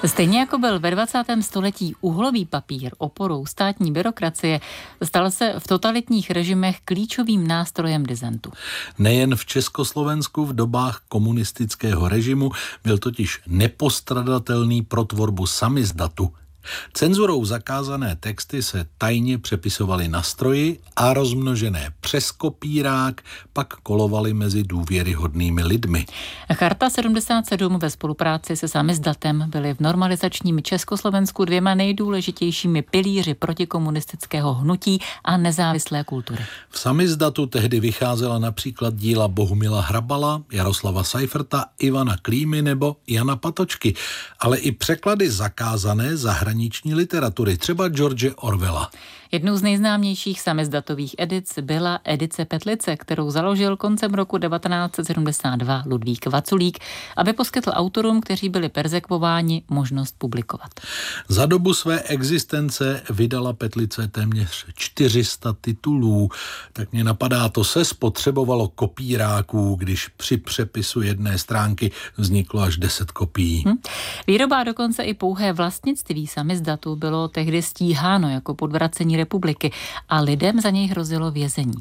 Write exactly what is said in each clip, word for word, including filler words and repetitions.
Stejně jako byl ve dvacátém století uhlový papír oporou státní byrokracie, stal se v totalitních režimech klíčovým nástrojem disentu. Nejen v Československu v dobách komunistického režimu byl totiž nepostradatelný pro tvorbu samizdatu. Cenzurou zakázané texty se tajně přepisovaly na stroji a rozmnožené přes kopírák pak kolovaly mezi důvěryhodnými lidmi. Charta sedmdesát sedm ve spolupráci se samizdatem byly v normalizačním Československu dvěma nejdůležitějšími pilíři protikomunistického hnutí a nezávislé kultury. V samizdatu tehdy vycházela například díla Bohumila Hrabala, Jaroslava Seiferta, Ivana Klímy nebo Jana Patočky, ale i překlady zakázané zahraniční literatury, třeba George Orwella. Jednou z nejznámějších samizdatových edic byla edice Petlice, kterou založil koncem roku devatenáct set sedmdesát dva Ludvík Vaculík, aby poskytl autorům, kteří byli perzekvováni, možnost publikovat. Za dobu své existence vydala Petlice téměř čtyři sta titulů. Tak mě napadá, to se spotřebovalo kopíráků, když při přepisu jedné stránky vzniklo až deset kopií. Hm. Výroba a dokonce i pouhé vlastnictví samizdatu bylo tehdy stíháno jako podvracení republiky a lidem za něj hrozilo vězení.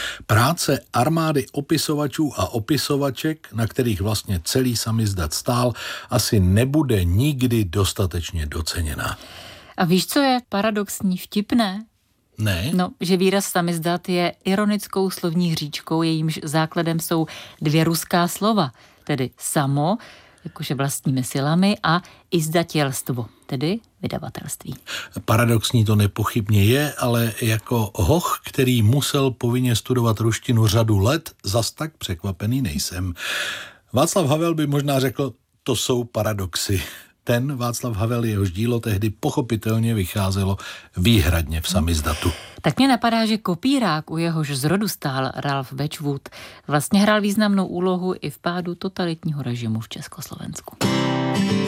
Práce armády opisovačů a opisovaček, na kterých vlastně celý samizdat stál, asi nebude nikdy dostatečně doceněna. A víš, co je paradoxní, vtipné? Ne? No, že výraz samizdat je ironickou slovní hříčkou, jejímž základem jsou dvě ruská slova, tedy samo, jakože vlastními silami, a izdatelstvo, tedy vydavatelství. Paradoxní to nepochybně je, ale jako hoch, který musel povinně studovat ruštinu řadu let, zas tak překvapený nejsem. Václav Havel by možná řekl, to jsou paradoxy. Ten Václav Havel, jehož dílo tehdy pochopitelně vycházelo výhradně v samizdatu. Tak mě napadá, že kopírák, u jehož zrodu stál Ralph Wedgwood, vlastně hrál významnou úlohu i v pádu totalitního režimu v Československu.